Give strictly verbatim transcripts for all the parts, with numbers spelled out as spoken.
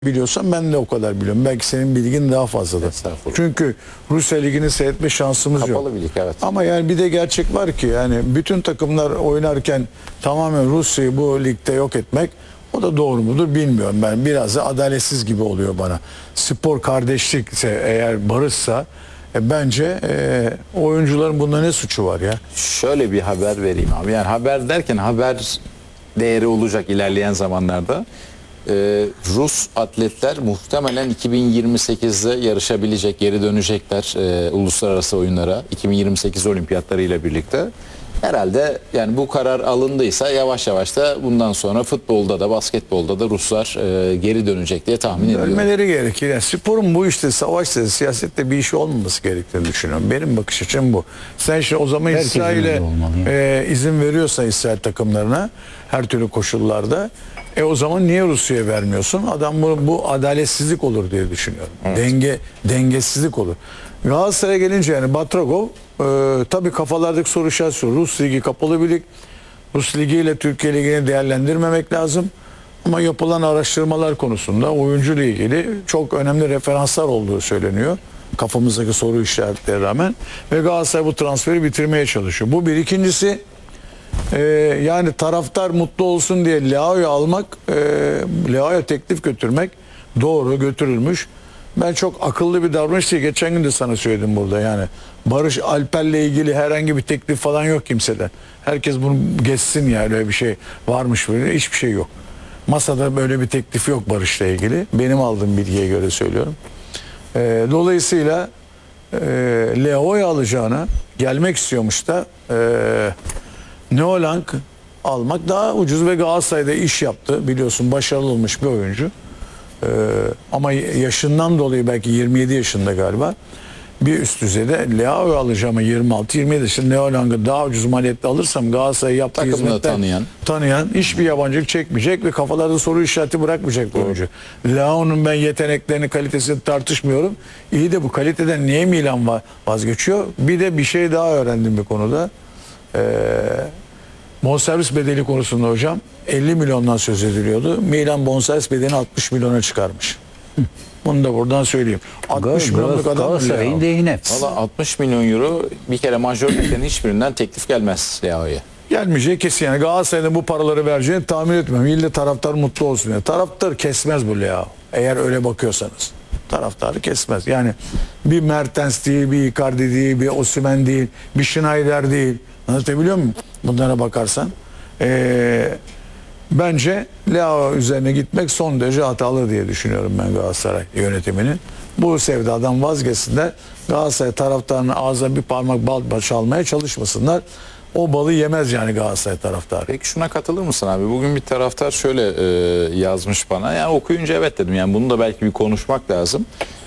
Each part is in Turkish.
biliyorsan ben de o kadar biliyorum. Belki senin bilgin daha fazladır. Çünkü Rusya Ligi'ni seyretme şansımız Kapalı yok. bir lig, evet. Ama yani bir de gerçek var ki yani bütün takımlar oynarken tamamen Rusya'yı bu ligde yok etmek, o da doğru mudur bilmiyorum. Ben biraz da adaletsiz gibi oluyor bana. Spor kardeşlikse, eğer barışsa e, bence e, oyuncuların bunda ne suçu var ya? Şöyle bir haber vereyim abi. Yani haber derken haber değeri olacak ilerleyen zamanlarda. Ee, Rus atletler muhtemelen iki bin yirmi sekizde yarışabilecek, geri dönecekler e, uluslararası oyunlara. iki bin yirmi sekiz olimpiyatları ile birlikte. Herhalde yani bu karar alındıysa yavaş yavaş da bundan sonra futbolda da basketbolda da Ruslar e, geri dönecek diye tahmin ediyorum. Ölmeleri gerekir. Yani sporun bu işte savaşta, siyasette bir işi olmaması gerektiğini düşünüyorum. Benim bakış açım bu. Sen şimdi o zaman Herkesin İsrail'e öyle e, izin veriyorsa İsrail takımlarına her türlü koşullarda, e o zaman niye Rusya'ya vermiyorsun? Adam bu, bu adaletsizlik olur diye düşünüyorum. Evet. Denge dengesizlik olur. Galatasaray'a gelince yani Batragov e, tabii kafalardaki soru işareti. Rus Ligi kapalı bir lig. Rus Ligi ile Türkiye Ligi'ni değerlendirmemek lazım. Ama yapılan araştırmalar konusunda oyuncu ile ilgili çok önemli referanslar olduğu söyleniyor. Kafamızdaki soru işaretlerine rağmen. Ve Galatasaray bu transferi bitirmeye çalışıyor. Bu bir. İkincisi e, yani taraftar mutlu olsun diye Leao'yu almak, e, Leao'ya teklif götürmek doğru, götürülmüş. Ben çok akıllı bir davranış değil. Geçen gün de sana söyledim burada yani. Barış Alper'le ilgili herhangi bir teklif falan yok kimseden. Herkes bunu geçsin yani, öyle bir şey varmış böyle. Hiçbir şey yok. Masada böyle bir teklif yok Barış'la ilgili. Benim aldığım bilgiye göre söylüyorum. Ee, dolayısıyla e, Leao'yu alacağına gelmek istiyormuş da e, Neolang almak daha ucuz ve Galatasaray'da iş yaptı. Biliyorsun başarılı olmuş bir oyuncu. Ee, ama yaşından dolayı belki yirmi yedi yaşında galiba. Bir üst düzeyde Leao'yu alacağım yirmi altı yirmi yedi yaşında. Neolang'ı daha ucuz maliyetle alırsam Galatasaray'ı yaptığı Takımda hizmetten tanıyan. tanıyan hiçbir yabancılık çekmeyecek ve kafalarda soru işareti bırakmayacak bu oyuncu. Leao'nun ben yeteneklerini, kalitesini tartışmıyorum. İyi de bu kaliteden niye Milan vazgeçiyor? Bir de bir şey daha öğrendim bir konuda. Ee, bonservis bedeli konusunda hocam elli milyondan söz ediliyordu. Milan bonservis bedelini altmış milyona çıkarmış. Bunu da buradan söyleyeyim. altmış milyonluk adam Galatasaray'ın lehine. Valla altmış milyon euro bir kere majör liglerin hiçbirinden teklif gelmez Leao'ya. gelmeyeceği kesin yani. Galatasaray'ın bu paraları vereceğini tahmin etmiyorum. İlle taraftar mutlu olsun diye. Taraftar kesmez bu Leao. Eğer öyle bakıyorsanız. Taraftarı kesmez. Yani bir Mertens değil, bir Icardi değil, bir Osimhen değil, bir Schneider değil. Anlatabiliyor muyum? Bunlara bakarsan. Ee, bence Leao üzerine gitmek son derece hatalı diye düşünüyorum ben Galatasaray yönetiminin. Bu sevdadan vazgeçsinler. Galatasaray taraftarının ağzına bir parmak bal çalmaya çalışmasınlar. O balı yemez yani Galatasaray taraftarı. Peki şuna katılır mısın abi? Bugün bir taraftar şöyle e, yazmış bana. Yani okuyunca evet dedim. Yani bunu da belki bir konuşmak lazım.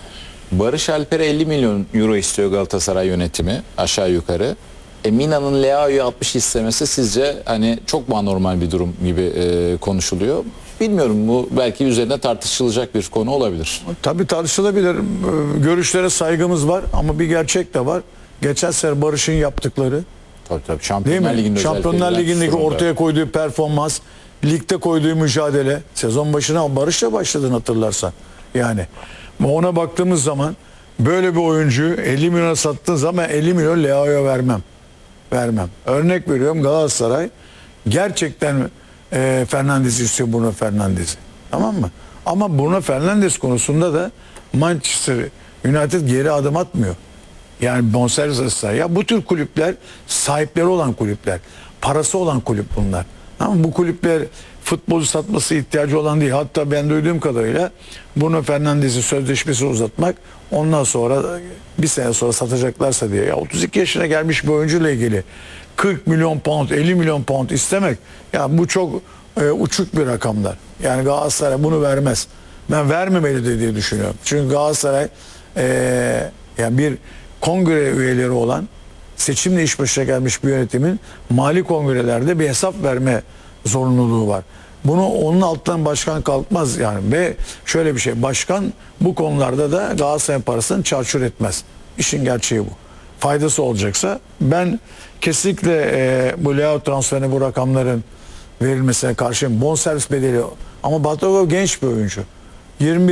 Barış Alper'e elli milyon euro istiyor Galatasaray yönetimi aşağı yukarı. E, Milan'ın Leao'yu altmış istemesi sizce hani çok mu anormal bir durum gibi e, konuşuluyor? Bilmiyorum, bu belki üzerine tartışılacak bir konu olabilir. Tabii tartışılabilir. Görüşlere saygımız var ama bir gerçek de var. Geçen sene Barış'ın yaptıkları, Tabii tabii. değil Şampiyonlar mi? Ligi'nde Şampiyonlar özellikle Ligi'ndeki sorunlar. ortaya koyduğu performans, ligde koyduğu mücadele, sezon başına Barış'la başladın hatırlarsan. Yani ona baktığımız zaman böyle bir oyuncuyu elli milyona sattığın zaman elli milyon Leao'ya vermem. Vermem. Örnek veriyorum, Galatasaray gerçekten e, Fernandes istiyor, Bruno Fernandes'i. Tamam mı? Ama Bruno Fernandes konusunda da Manchester United geri adım atmıyor. Yani bonservis ısrar. Ya bu tür kulüpler sahipleri olan kulüpler. Parası olan kulüp bunlar. Ama bu kulüpler futbolcu satması ihtiyacı olan değil. Hatta ben duyduğum kadarıyla Bruno Fernandes'i sözleşmesi uzatmak, ondan sonra bir sene sonra satacaklarsa diye. Ya otuz iki yaşına gelmiş bir oyuncuyla ilgili kırk milyon pound, elli milyon pound istemek, ya bu çok e, uçuk bir rakamlar. Yani Galatasaray bunu vermez. Ben vermemeli de diye düşünüyorum. Çünkü Galatasaray e, yani bir kongre üyeleri olan, seçimle iş başına gelmiş bir yönetimin mali kongrelerde bir hesap verme zorunluluğu var. Bunu onun altından başkan kalkmaz yani. Ve şöyle bir şey, başkan bu konularda da Galatasaray parasını çarçur etmez. İşin gerçeği bu. Faydası olacaksa ben kesinlikle e, bu Leao transferine bu rakamların verilmesine karşıyım. Bonservis bedeli, ama Batragov genç bir oyuncu. yirmi